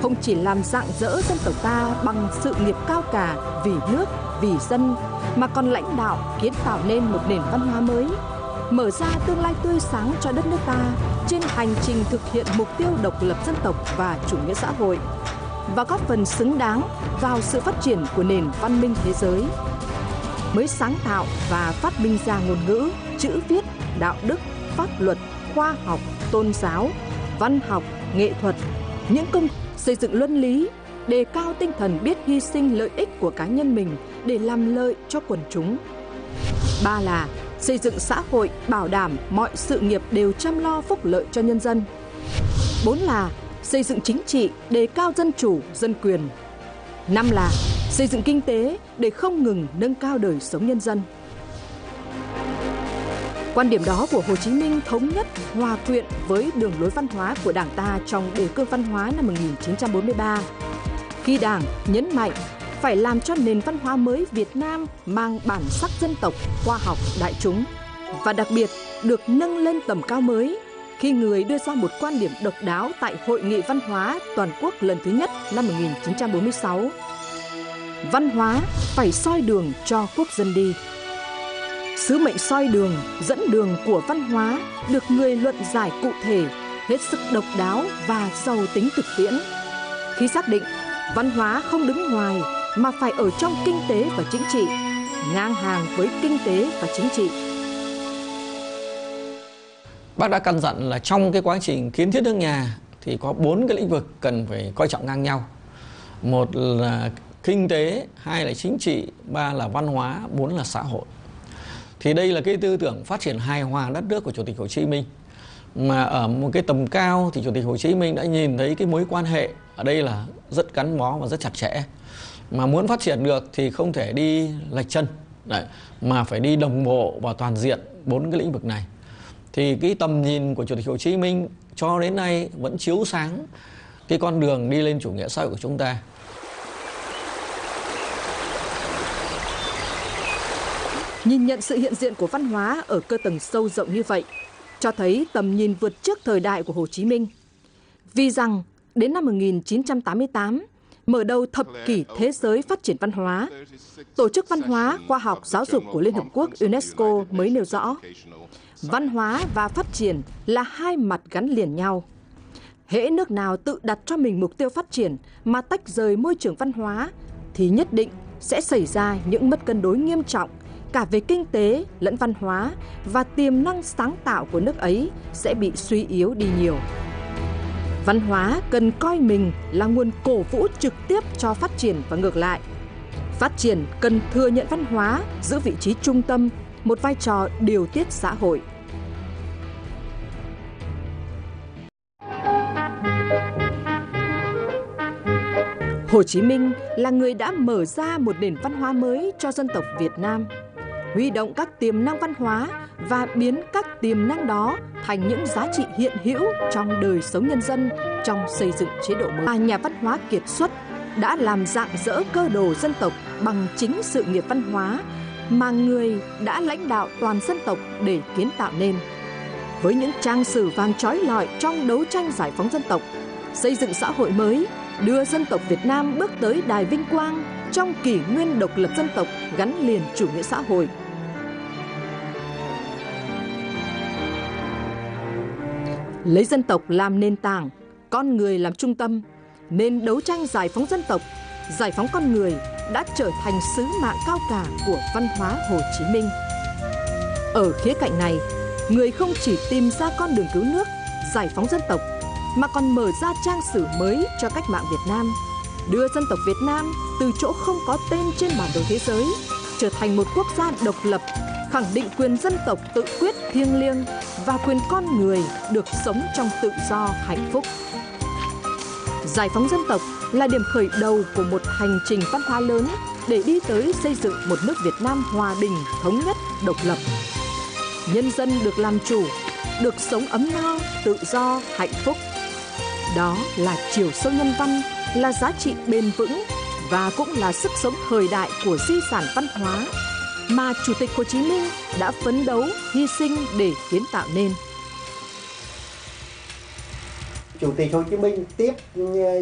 không chỉ làm rạng rỡ dân tộc ta bằng sự nghiệp cao cả vì nước, vì dân, mà còn lãnh đạo kiến tạo nên một nền văn hóa mới, mở ra tương lai tươi sáng cho đất nước ta trên hành trình thực hiện mục tiêu độc lập dân tộc và chủ nghĩa xã hội, và góp phần xứng đáng vào sự phát triển của nền văn minh thế giới. Mới sáng tạo và phát minh ra ngôn ngữ, chữ viết, đạo đức, pháp luật, khoa học, tôn giáo, văn học, nghệ thuật, những công xây dựng luân lý, đề cao tinh thần biết hy sinh lợi ích của cá nhân mình để làm lợi cho quần chúng. 3 là xây dựng xã hội bảo đảm mọi sự nghiệp đều chăm lo phúc lợi cho nhân dân. 4 là xây dựng chính trị, đề cao dân chủ, dân quyền. 5 là xây dựng kinh tế để không ngừng nâng cao đời sống nhân dân. Quan điểm đó của Hồ Chí Minh thống nhất, hòa quyện với đường lối văn hóa của Đảng ta trong đề cương văn hóa năm 1943. Khi Đảng nhấn mạnh phải làm cho nền văn hóa mới Việt Nam mang bản sắc dân tộc, khoa học, đại chúng, và đặc biệt được nâng lên tầm cao mới khi người đưa ra một quan điểm độc đáo tại Hội nghị Văn hóa Toàn quốc lần thứ nhất năm 1946. Văn hóa phải soi đường cho quốc dân đi. Sứ mệnh soi đường, dẫn đường của văn hóa được người luận giải cụ thể, hết sức độc đáo và giàu tính thực tiễn. Khi xác định văn hóa không đứng ngoài mà phải ở trong kinh tế và chính trị, ngang hàng với kinh tế và chính trị. Bác đã căn dặn là trong cái quá trình kiến thiết nước nhà thì có 4 cái lĩnh vực cần phải coi trọng ngang nhau. 1 là kinh tế, 2 là chính trị, 3 là văn hóa, 4 là xã hội. Thì đây là cái tư tưởng phát triển hài hòa đất nước của Chủ tịch Hồ Chí Minh. Mà ở một cái tầm cao thì Chủ tịch Hồ Chí Minh đã nhìn thấy cái mối quan hệ ở đây là rất gắn bó và rất chặt chẽ. Mà muốn phát triển được thì không thể đi lệch chân, mà phải đi đồng bộ và toàn diện 4 cái lĩnh vực này. Thì cái tầm nhìn của Chủ tịch Hồ Chí Minh cho đến nay vẫn chiếu sáng cái con đường đi lên chủ nghĩa xã hội của chúng ta. Nhìn nhận sự hiện diện của văn hóa ở cơ tầng sâu rộng như vậy, cho thấy tầm nhìn vượt trước thời đại của Hồ Chí Minh. Vì rằng, đến năm 1988, mở đầu thập kỷ thế giới phát triển văn hóa, Tổ chức Văn hóa, Khoa học, Giáo dục của Liên Hợp Quốc UNESCO mới nêu rõ, văn hóa và phát triển là hai mặt gắn liền nhau. Hễ nước nào tự đặt cho mình mục tiêu phát triển mà tách rời môi trường văn hóa, thì nhất định sẽ xảy ra những mất cân đối nghiêm trọng cả về kinh tế lẫn văn hóa, và tiềm năng sáng tạo của nước ấy sẽ bị suy yếu đi nhiều. Văn hóa cần coi mình là nguồn cổ vũ trực tiếp cho phát triển và ngược lại. Phát triển cần thừa nhận văn hóa giữ vị trí trung tâm, một vai trò điều tiết xã hội. Hồ Chí Minh là người đã mở ra một nền văn hóa mới cho dân tộc Việt Nam, huy động các tiềm năng văn hóa và biến các tiềm năng đó thành những giá trị hiện hữu trong đời sống nhân dân trong xây dựng chế độ mới. Nhà văn hóa kiệt xuất đã làm rạng rỡ cơ đồ dân tộc bằng chính sự nghiệp văn hóa mà người đã lãnh đạo toàn dân tộc để kiến tạo nên. Với những trang sử vàng chói lọi trong đấu tranh giải phóng dân tộc, xây dựng xã hội mới, đưa dân tộc Việt Nam bước tới đài vinh quang trong kỷ nguyên độc lập dân tộc gắn liền chủ nghĩa xã hội. Lấy dân tộc làm nền tảng, con người làm trung tâm, nên đấu tranh giải phóng dân tộc, giải phóng con người đã trở thành sứ mạng cao cả của văn hóa Hồ Chí Minh. Ở khía cạnh này, người không chỉ tìm ra con đường cứu nước, giải phóng dân tộc, mà còn mở ra trang sử mới cho cách mạng Việt Nam, đưa dân tộc Việt Nam từ chỗ không có tên trên bản đồ thế giới, trở thành một quốc gia độc lập, khẳng định quyền dân tộc tự quyết thiêng liêng và quyền con người được sống trong tự do hạnh phúc. Giải phóng dân tộc là điểm khởi đầu của một hành trình văn hóa lớn để đi tới xây dựng một nước Việt Nam hòa bình, thống nhất, độc lập. Nhân dân được làm chủ, được sống ấm no, tự do, hạnh phúc. Đó là chiều sâu nhân văn, là giá trị bền vững và cũng là sức sống thời đại của di sản văn hóa mà Chủ tịch Hồ Chí Minh đã phấn đấu, hy sinh để kiến tạo nên. Chủ tịch Hồ Chí Minh tiếp